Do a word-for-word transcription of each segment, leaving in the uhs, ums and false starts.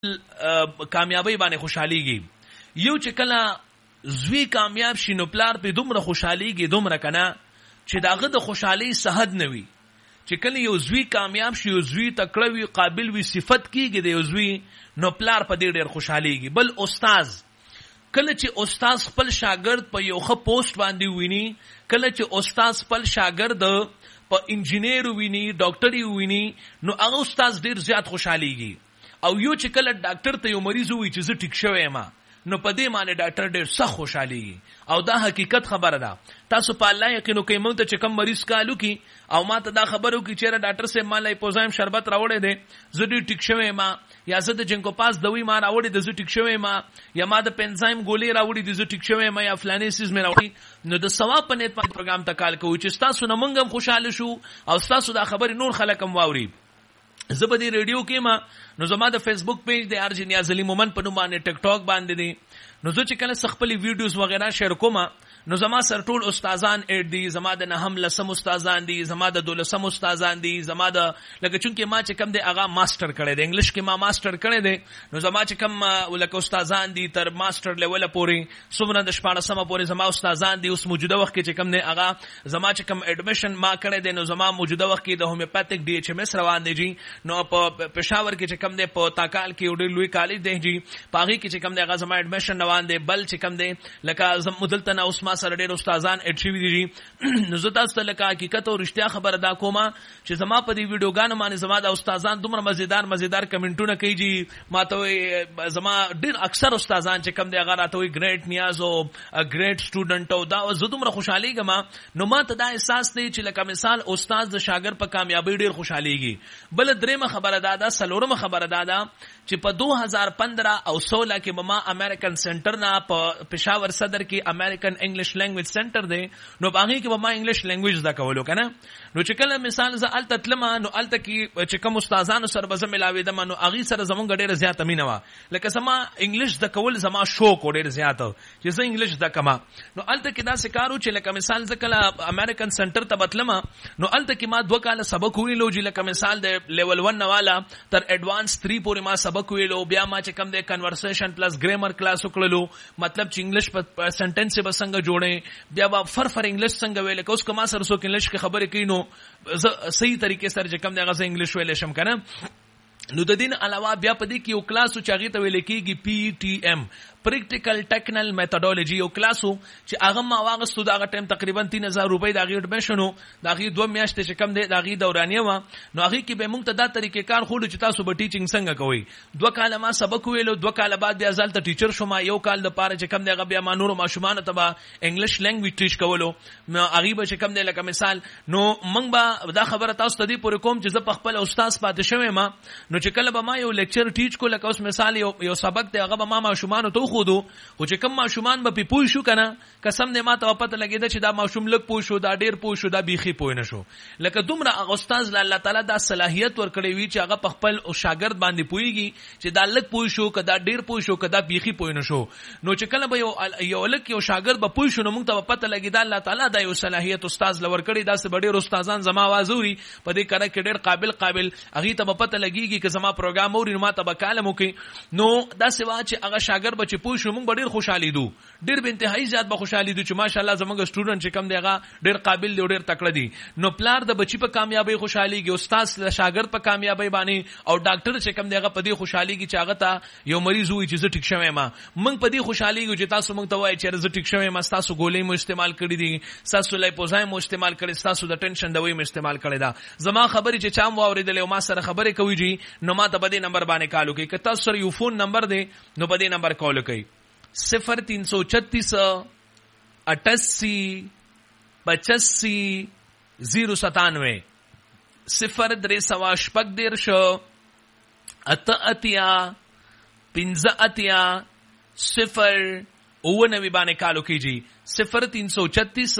کامیابی باندې خوشحاليږي. یو چې کله زوی کامیاب شي نو پلار په دومره خوشحاليږي دومره کنه چې داغه د خوشحالي صحت نه وي. چې کله یو زوی کامیاب شي یو زوی تکړه وي قابل وي صفت کیږي د یو زوی نو پلار په دې ډېر خوشحاليږي. بل استاد کله چې استاد خپل شاګرد په یو ښه پوسټ باندې ویني، کله چې استاد خپل شاګرد په انجینیر ویني ډاکټري ویني نو هغه استاد ډېر زیات خوشحاليږي. او یو چې کله ډاکټر ته یو مریض وي چې زه ټیک شوی یم نو په دې معنی ډاکټر ډېر سخت خوشحاليږي. او دا حقیقت خبره ده. تاسو په الله یقین وکئ مونږ ته چې کم مریض کالو کی او ما ته دا خبرو کی چې ډاکټر صاحب مال ایپوزایم شربت راوړی دی زه دې ټیک شوی یم، یا زه د جنکو پاس دوی ما راوړی د زه ټیک شوی یم، یا ما د پنزایم ګولې راوړی د زه ټیک شوی یم، یا فلاني سیز مې راوړی. نو د ثواب په نیت باندې پروګرام ته کال کوو چې تاسو نه مونږ هم خوشاله شو او تاسو دا خبرې نور خلک هم واوري. زه په دې ریډیو کې ما نو زما د فیسبوک پیج د ارجن نیاز علي مومن په نوم باندې ټیک ټاک باندې دي. نو زه چې کله خپل ویډیوز وغیرہ شیر کوم نو زما سر ټول استادان اډ دي، زما د نهم لسم استادان دي، زما د دولسم استادان دي، زما د لکه چونکه ما چې کم دی هغه ماستر کړی دی انګلیش کې ما ماستر کړی دی. نو زما چې کم ولکه استادان دي تر ماستر لیول پورې څومره د شپاړسمه پورې زما استادان دي. اوس موجوده وخت کې چې کم دی هغه زما چې کم اډمیشن ما کړی دی نو زما موجوده وخت کې د هومیوپاتیک ډي ایچ ام اس روان دی جی. نو په پېښور کې چې کم دی په تاکال کې وړي لوی کالج دی جی پاغي کې چې کم دی هغه زما اډمیشن روان دی. بل چې کم دی لکه زم مدلته نه اوس ما سره ډېر استادان اچوي دي. نو زه تاسو ته لکه حقیقت او رښتیا خبره دا کومه چې زما په دې ویډیوګانو باندې زما د استادان دومره مزیدار مزیدار کمنټونه کوي جی. ما ته زما ډېر اکثر استادان چې کم دی هغه راته وي ګریټ نیاز او ګریټ سټوډنټ او دا زه دومره خوشحاليږم. نو ما ته دا احساس دی چې لکه مثال استاد د شاګرد په کامیابی ډېر خوشحاليږي. بل درېمه خبره دا ده څلورمه خبره دا ده چې په دو هزار پندرہ او سولہ کې به ما امریکن سنټر نه په پېښور صدر کې امریکن انګلیش لینګویج سنټر دی نو باغی کې به ما انګلیش لینګویج زده کولو کنه. نو چې کله مثال ز الته تلم نو الته کې چې کوم استادانو سره به زه ملاویدم نو اغي سره زمونږ ډېر زیات امینه وا لکه سما انګلیش د کول زما شوق ډېر زیات چې زه انګلیش د کما. نو الته کې دا سکارو چې لکه مثال ز کله امریکن سنټر ته بتلم نو الته کې ما دوه کال سبق ویلو چې لکه مثال د لیول ون والا تر ایڈوانس تھری پورې ما سبق ویلو. بیا ما چې کم د کنورسیشن پلس ګرامر کلاس وکړلو مطلب چې انګلیش په سنټنس به څنګه جوړې بیا با فر فر انګلیش څنګه ویل کوس کما سره سو انګلیش کې خبرې کینو صحیح طریقې سره چې کم دی هغه انګلیش ویل شم کنه. نو د دین علاوه بیا په دې کې یو کلاس چې هغه ته ویل کېږي پی ټي ایم پریکټیکل ټیکنل میتھډولوژي یو کلاسو چې هغه ما واغستو دا غټم تقریبا تین هزار روپۍ دا غي اډمیشنو دا غي دوه میاشتې چې کم دی دا غي دورانیه و. نو هغه کې به موږ ته دا طریقې کار خو چې تاسو به ټیچینګ څنګه کوئ. دوه کال ما سبق ویلو دوه کال بعد بیا ځل ته ټیچر شوم. یو کال د پاره چې کم دی هغه بیا ما نور ماشومان ته به انګلیش لینګویج ټیچ کولو. نو هغه به چې کم دی لکه مثال نو موږ به دا خبره تاسو ته دی پورې کوم چې زه په خپل استاد پاتې شوم ما. نو چې کله به ما یو لیکچر ټیچ کو لکه اوس مثال یو یو سبق دی هغه به ما ماشومان ته خودو چې کوم ماشومان به پوه شو کنه قسم دې ما ته پته لګیدا چې دا ماشوم لګ پوه شو دا ډیر پوه شو دا بیخي پوه نه شو. لکه دومره هغه استاد الله تعالی دا صلاحیت ورکړی وی چې هغه په خپل او شاګرد باندې پوهیږي چې دا لګ پوه شو کدا ډیر پوه شو کدا بیخي پوه نه شو. نو چې کله به یو یو لګ یو شاګرد به پوه شو نو موږ ته پته لګیدا الله تعالی دا یو صلاحیت استاد لور کړی دا سه ډیر استادان زما وازوري په دې کړه کې ډیر قابل قابل هغه ته پته لګیږي چې زما پروګرام اوري نو ما ته وکاله مو کوي. نو دا سوا چې هغه شاګرد به پوه شو موږ ډیر خوشالي دو ډیر به انتهایی زیات به خوشالي دو چې ماشاءالله زموږ سټوډنټ چې کم دی هغه ډیر قابل دی ډیر تکړه دی. نو پلار د بچی په کامیابی خوشاليږي استاد شاګرد په کامیابی باندې او ډاکټر چې کم دی هغه په دې خوشاليږي چې هغه ته یو مریض وي چې زه ټیک شوم ما. موږ په دې خوشاليږي چې تاسو موږ ته وایي چې زه ټیک شوم ما تاسو ګولې مو استعمال کړې دي تاسو لایپوزایم مو استعمال کړې تاسو د ټینشن دوی مو استعمال کړې دا زما خبرې چې چام واوریدل او ما سره خبرې کوي جی نو ما ته په دې نمبر باندې کالو کوي که تاسو سره یو فون نمبر دی نو په دې نمبر کال کوي صفر تین سو چھتیس اٹاسی پچاسی زیرو ستانوے صفر درې سوا شپږ دېرش اته اتیا پنځه اتیا صفر اووه نوي باندې کالو کیږي صفر تین سو چھتیس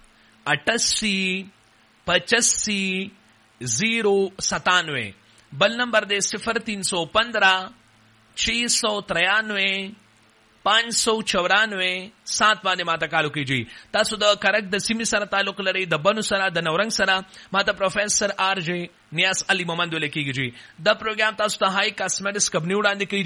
اٹاسی پچاسی زیرو ستانوے. بل نمبر دے صفر تین سو پندرہ چھ سو ترانوے پانچ سو چورانوے سات باندې ماته کالو کیږي. تاسو د کرک د سیمې سره تعلق لري د بنو سره د نورنګ سره ماته پروفیسر آر جے نیاز علي مومن ولې کیږي. دا پروګرام تاسو ته هاي کاسمیټکس کمپنی وړاندې کوي.